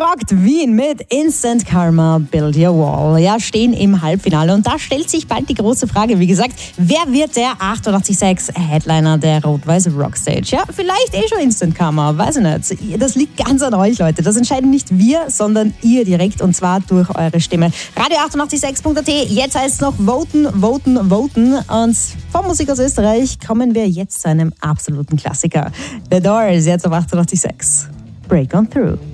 rockt Wien mit Instant Karma, Build Your Wall. Ja, stehen im Halbfinale und da stellt sich bald die große Frage, wie gesagt, wer wird der 886 Headliner der Rot-Weiß Rockstage? Ja, vielleicht schon Instant Karma, weiß ich nicht. Das liegt ganz an euch, Leute. Das entscheiden nicht wir, sondern ihr direkt und zwar durch eure Stimme. Radio886.at, jetzt heißt es noch voten. Und von Musik aus Österreich kommen wir jetzt zu einem absoluten Klassiker. The Doors, jetzt auf 886. Break on Through.